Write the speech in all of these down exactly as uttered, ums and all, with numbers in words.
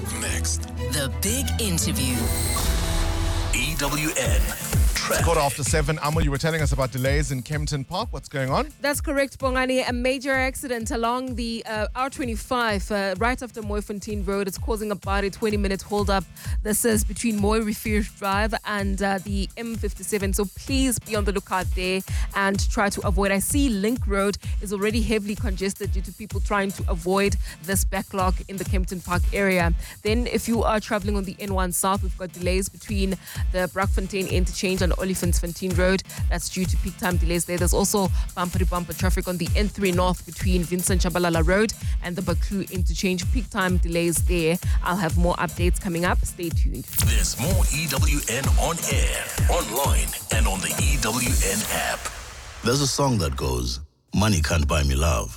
Up next, The Big Interview. E W N Traffic. Quarter after seven. Amal, you were telling us about delays in Kempton Park. What's going on? That's correct, Bongani. A major accident along the uh, R twenty-five, uh, right after Mooifontein Road. It's causing about a twenty-minute hold-up. This is between Mooi Refuge Drive and uh, the M fifty-seven. So please be on the lookout there and try to avoid. I see Link Road is already heavily congested due to people trying to avoid this backlog in the Kempton Park area. Then if you are traveling on the N one South, we've got delays between the Brakfontein interchange and Olifantsfontein Road. That's due to peak time delays there. There's also bumper-to-bumper traffic on the N three North between Vincent Chabalala Road and the Baklu interchange. Peak time delays there. I'll have more updates coming up. Stay tuned. There's more E W N on air, online, and on the E W N app. There's a song that goes, "Money can't buy me love."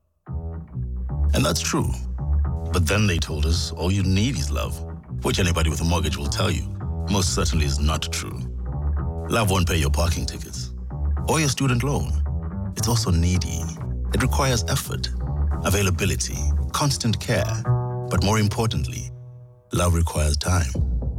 And that's true. But then they told us all you need is love, which anybody with a mortgage will tell you most certainly is not true. Love won't pay your parking tickets or your student loan. It's also needy. It requires effort, availability, constant care. But more importantly, love requires time.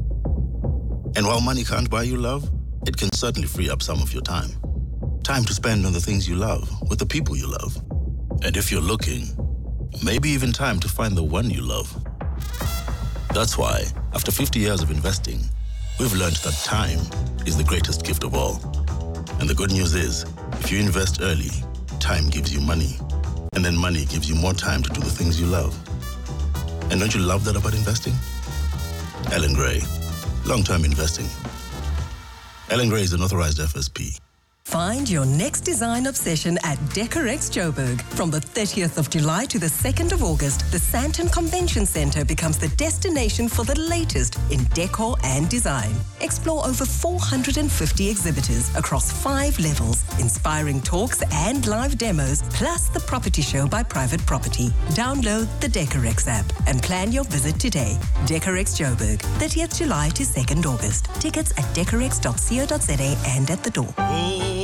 And while money can't buy you love, it can certainly free up some of your time. Time to spend on the things you love, with the people you love. And if you're looking, maybe even time to find the one you love. That's why, after fifty years of investing, we've learned that time is the greatest gift of all. And the good news is, if you invest early, time gives you money. And then money gives you more time to do the things you love. And don't you love that about investing? Ellen Gray, long-term investing. Ellen Gray is an authorized F S P. Find your next design obsession at Decorex Joburg. From the thirtieth of July to the second of August, the Sandton Convention Centre becomes the destination for the latest in decor and design. Explore over four hundred fifty exhibitors across five levels, inspiring talks and live demos, plus the property show by Private Property. Download the Decorex app and plan your visit today. Decorex Joburg, thirtieth of July to second of August. Tickets at decorex dot co dot za and at the door.